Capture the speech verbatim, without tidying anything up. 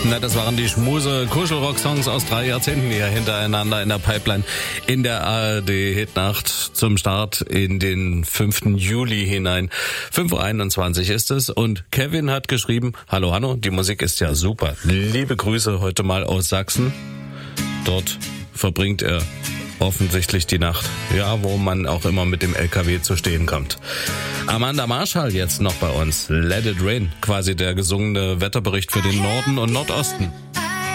Na, das waren die schmuse Kuschelrock-Songs aus drei Jahrzehnten hier hintereinander in der Pipeline in der A R D-Hitnacht zum Start in den fünften Juli hinein. fünf Uhr einundzwanzig ist es und Kevin hat geschrieben, hallo Hanno, die Musik ist ja super. Liebe Grüße heute mal aus Sachsen. Dort verbringt er offensichtlich die Nacht, ja, wo man auch immer mit dem L K W zu stehen kommt. Amanda Marshall jetzt noch bei uns. Let It Rain, quasi der gesungene Wetterbericht für den Norden und Nordosten.